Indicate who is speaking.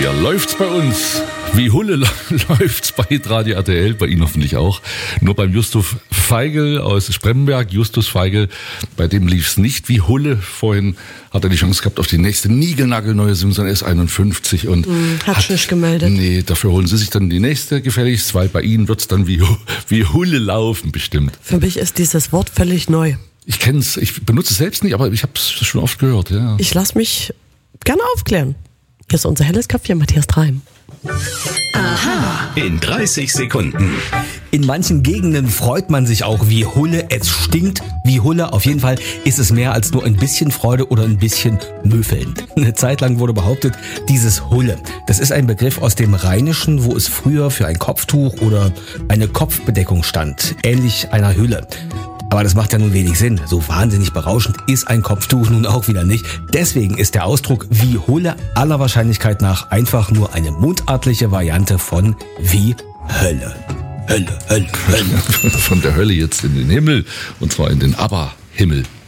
Speaker 1: Ja, läuft's bei uns. Wie Hulle läuft's bei Radio RTL, bei Ihnen hoffentlich auch. Nur beim Justus Feigl aus Spremberg, Justus Feigl, bei dem lief's nicht wie Hulle. Vorhin hat er die Chance gehabt auf die nächste niegelnagelneue Simson S51 und
Speaker 2: hat nicht gemeldet.
Speaker 1: Nee, dafür holen Sie sich dann die nächste gefälligst, weil bei Ihnen wird's dann wie Hulle laufen bestimmt.
Speaker 2: Für mich ist dieses Wort völlig neu.
Speaker 1: Ich kenn's, ich benutze es selbst nicht, aber ich habe es schon oft gehört, ja.
Speaker 2: Ich lasse mich gerne aufklären. Hier ist unser helles Köpfchen, Matthias Treim.
Speaker 3: Aha. In 30 Sekunden.
Speaker 4: In manchen Gegenden freut man sich auch wie Hulle. Es stinkt wie Hulle. Auf jeden Fall ist es mehr als nur ein bisschen Freude oder ein bisschen Müffeln. Eine Zeit lang wurde behauptet, dieses Hulle, das ist ein Begriff aus dem Rheinischen, wo es früher für ein Kopftuch oder eine Kopfbedeckung stand. Ähnlich einer Hülle. Aber das macht ja nun wenig Sinn. So wahnsinnig berauschend ist ein Kopftuch nun auch wieder nicht. Deswegen ist der Ausdruck wie Hulle aller Wahrscheinlichkeit nach einfach nur eine mundartliche Variante von wie Hölle. Hölle, Hölle, Hölle.
Speaker 1: Von der Hölle jetzt in den Himmel, und zwar in den ABBA-Himmel.